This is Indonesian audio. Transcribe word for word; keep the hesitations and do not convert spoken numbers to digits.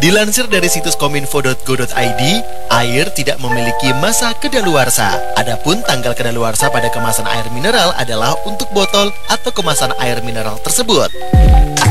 Dilansir dari situs kominfo titik go titik i d, air tidak memiliki masa kedaluarsa. Adapun tanggal kedaluarsa pada kemasan air mineral adalah untuk botol atau kemasan air mineral tersebut.